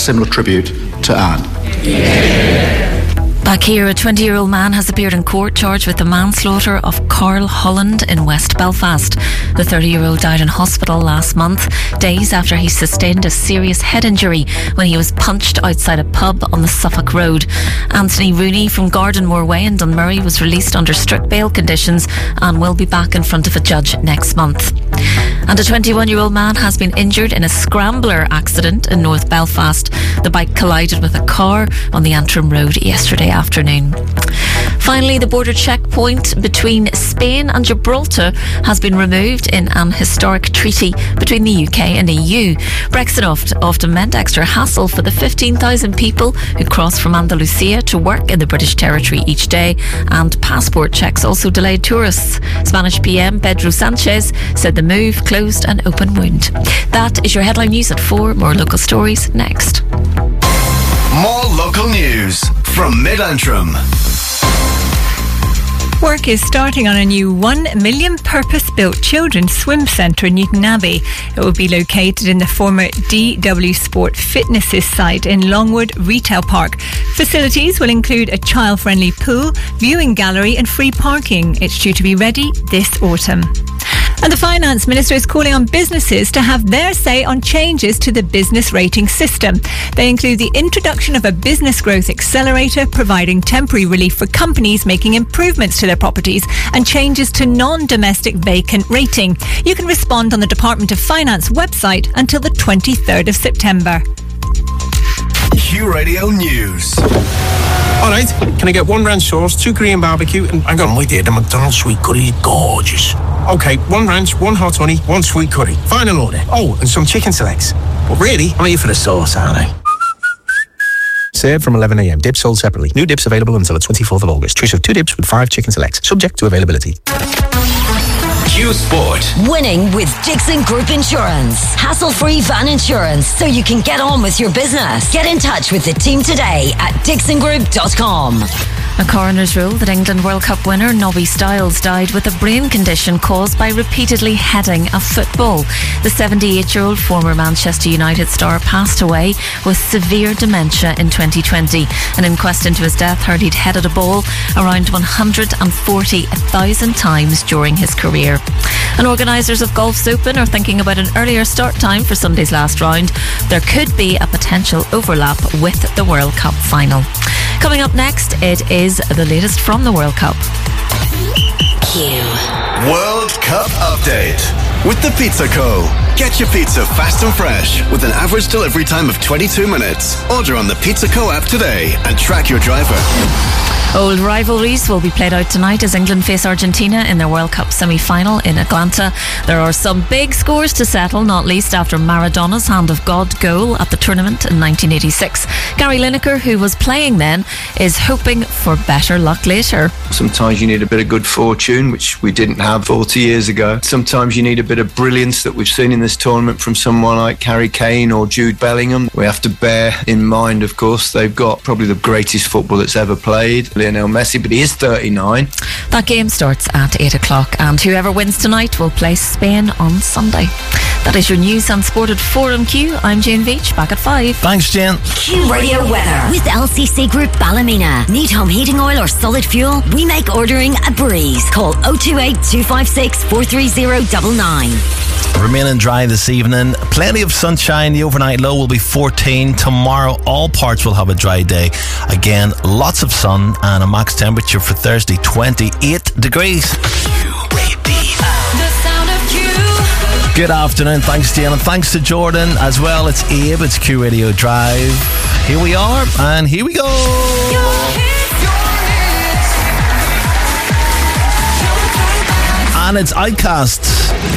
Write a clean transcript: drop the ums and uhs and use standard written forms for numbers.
similar tribute to Anne. Back here, a 20-year-old man has appeared in court charged with the manslaughter of Carl Holland in West Belfast. The 30-year-old died in hospital last month, days after he sustained a serious head injury when he was punched outside a pub on the Suffolk Road. Anthony Rooney from Gardenmore Way in Dunmurry was released under strict bail conditions and will be back in front of a judge next month. And a 21-year-old man has been injured in a scrambler accident in North Belfast. The bike collided with a car on the Antrim Road yesterday afternoon. Finally, the border checkpoint between Spain and Gibraltar has been removed in an historic treaty between the UK and EU. Brexit often meant extra hassle for the 15,000 people who cross from Andalusia to work in the British territory each day, and passport checks also delayed tourists. Spanish PM Pedro Sanchez said the move closed an open wound. That is your headline news at 4. More local stories next. More local news from Mid-Antrim. Work is starting on a new 1 million purpose-built children's swim centre in Newton Abbey. It will be located in the former DW Sport Fitnesses site in Longwood Retail Park. Facilities will include a child-friendly pool, viewing gallery and free parking. It's due to be ready this autumn. And the Finance Minister is calling on businesses to have their say on changes to the business rating system. They include the introduction of a business growth accelerator, providing temporary relief for companies making improvements to their properties, and changes to non-domestic vacant rating. You can respond on the Department of Finance website until the 23rd of September. Q Radio News. Alright, can I get 1 ranch sauce, 2 Korean barbecue, and hang on, wait there, the McDonald's sweet curry is gorgeous. Okay, 1 ranch, 1 hot honey, 1 sweet curry. Final order. Oh, and some chicken selects. But really, I'm here for the sauce, aren't I? Served from 11 a.m. Dips sold separately. New dips available until the 24th of August. Choice of 2 dips with 5 chicken selects. Subject to availability. Q Sport. Winning with Dixon Group Insurance. Hassle-free van insurance so you can get on with your business. Get in touch with the team today at dixongroup.com. A coroner's ruled that England World Cup winner Nobby Stiles died with a brain condition caused by repeatedly heading a football. The 78-year-old former Manchester United star passed away with severe dementia in 2020. An inquest into his death heard he'd headed a ball around 140,000 times during his career. And organisers of Golf's Open are thinking about an earlier start time for Sunday's last round. There could be a potential overlap with the World Cup final. Coming up next, it is the latest from the World Cup. Q. World Cup update with the Pizza Co. Get your pizza fast and fresh with an average delivery time of 22 minutes. Order on the Pizza Co app today and track your driver. Old rivalries will be played out tonight as England face Argentina in their World Cup semi-final in Atlanta. There are some big scores to settle, not least after Maradona's hand of God goal at the tournament in 1986. Gary Lineker, who was playing then, is hoping for better luck later. Sometimes you need a bit of good fortune, which we didn't have 40 years ago. Sometimes you need a bit of brilliance that we've seen in this tournament from someone like Harry Kane or Jude Bellingham. We have to bear in mind, of course, they've got probably the greatest football that's ever played, Lionel Messi, but he is 39. That game starts at 8 o'clock and whoever wins tonight will play Spain on Sunday. That is your news and sport at 4 on Q. I'm Jane Veach, back at 5. Thanks, Jane. Q Radio weather with LCC Group Ballymena. Need home heating oil or solid fuel? We make ordering a breeze. Call 028 256 43099. Remaining dry this evening. Plenty of sunshine. The overnight low will be 14. Tomorrow, all parts will have a dry day. Again, lots of sun and a max temperature for Thursday, 28 degrees. Good afternoon. Thanks, Jane, and thanks to Jordan as well. It's Abe. It's Q Radio Drive. Here we are, and here we go. And it's Outcast.